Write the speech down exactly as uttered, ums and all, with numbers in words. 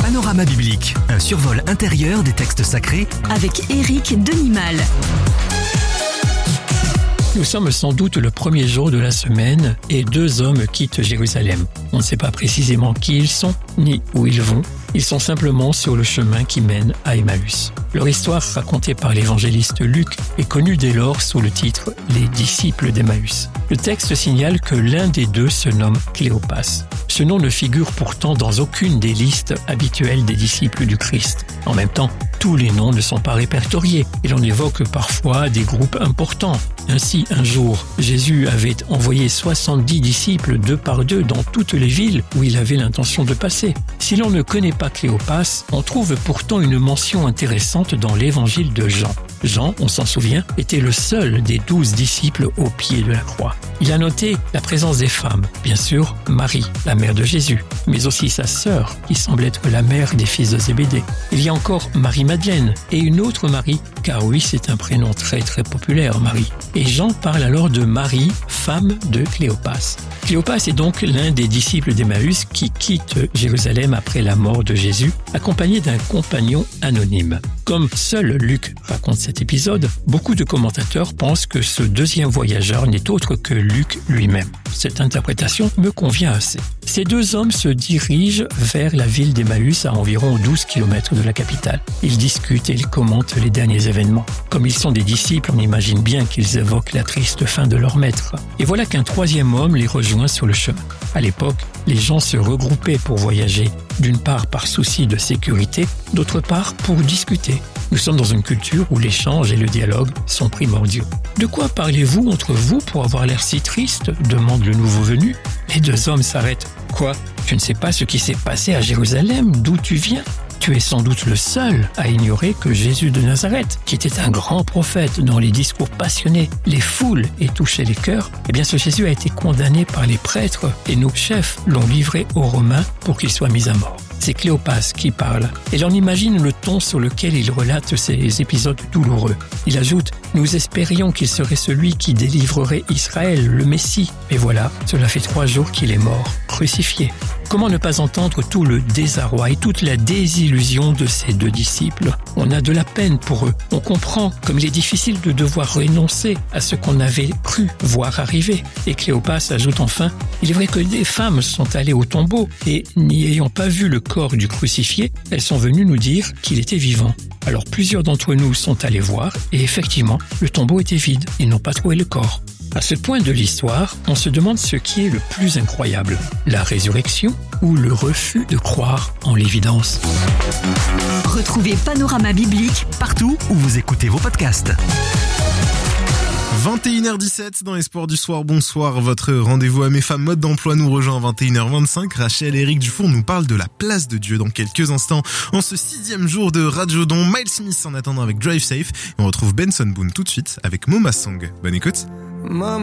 Panorama biblique, un survol intérieur des textes sacrés avec Éric Denimal. Nous sommes sans doute le premier jour de la semaine et deux hommes quittent Jérusalem. On ne sait pas précisément qui ils sont, ni où ils vont. Ils sont simplement sur le chemin qui mène à Emmaüs. Leur histoire, racontée par l'évangéliste Luc, est connue dès lors sous le titre « Les disciples d'Emmaüs ». Le texte signale que l'un des deux se nomme Cléopas. Ce nom ne figure pourtant dans aucune des listes habituelles des disciples du Christ. En même temps, tous les noms ne sont pas répertoriés et l'on évoque parfois des groupes importants. Ainsi, un jour, Jésus avait envoyé soixante-dix disciples deux par deux dans toutes les villes où il avait l'intention de passer. Si l'on ne connaît pas Cléopas, on trouve pourtant une mention intéressante dans l'évangile de Jean. Jean, on s'en souvient, était le seul des douze disciples au pied de la croix. Il a noté la présence des femmes, bien sûr Marie, la mère de Jésus, mais aussi sa sœur, qui semble être la mère des fils de Zébédée. Il y a encore Marie-Madeleine et une autre Marie, car oui, c'est un prénom très très populaire, Marie. Et Jean parle alors de Marie, femme de Cléopas. Cléopas est donc l'un des disciples d'Emmaüs qui quitte Jérusalem après la mort de Jésus, accompagné d'un compagnon anonyme. Comme seul Luc raconte cet épisode, beaucoup de commentateurs pensent que ce deuxième voyageur n'est autre que Luc lui-même. Cette interprétation me convient assez. Ces deux hommes se dirigent vers la ville d'Emmaüs à environ douze kilomètres de la capitale. Ils discutent et ils commentent les derniers événements. Comme ils sont des disciples, on imagine bien qu'ils évoquent la triste fin de leur maître. Et voilà qu'un troisième homme les rejoint sur le chemin. À l'époque, les gens se regroupaient pour voyager, d'une part par souci de sécurité, d'autre part pour discuter. Nous sommes dans une culture où l'échange et le dialogue sont primordiaux. « De quoi parlez-vous entre vous pour avoir l'air si triste ?» demande le nouveau venu. Les deux hommes s'arrêtent. « Quoi ? Tu ne sais pas ce qui s'est passé à Jérusalem, d'où tu viens ? Tu es sans doute le seul à ignorer que Jésus de Nazareth, qui était un grand prophète dont les discours passionnaient les foules et touchaient les cœurs, eh bien ce Jésus a été condamné par les prêtres et nos chefs l'ont livré aux Romains pour qu'il soit mis à mort. » C'est Cléopas qui parle, et l'on imagine le ton sur lequel il relate ces épisodes douloureux. Il ajoute « Nous espérions qu'il serait celui qui délivrerait Israël, le Messie. Mais voilà, cela fait trois jours qu'il est mort, crucifié. » Comment ne pas entendre tout le désarroi et toute la désillusion de ces deux disciples ? On a de la peine pour eux. On comprend comme il est difficile de devoir renoncer à ce qu'on avait cru voir arriver. Et Cléopas ajoute enfin « Il est vrai que des femmes sont allées au tombeau et, n'y ayant pas vu le corps du crucifié, elles sont venues nous dire qu'il était vivant. Alors plusieurs d'entre nous sont allés voir et effectivement, le tombeau était vide. Ils n'ont pas trouvé le corps. » À ce point de l'histoire, on se demande ce qui est le plus incroyable, la résurrection ou le refus de croire en l'évidence. Retrouvez Panorama biblique partout où vous écoutez vos podcasts. vingt et une heures dix-sept dans Espoir du soir, bonsoir, votre rendez-vous à mes femmes mode d'emploi nous rejoint à vingt et une heures vingt-cinq. Rachel et Éric Dufour nous parlent de la place de Dieu dans quelques instants. En ce sixième jour de Radiodon, Miles Smith en attendant avec Drive Safe. Et on retrouve Benson Boone tout de suite avec Mama Song. Bonne écoute. Mama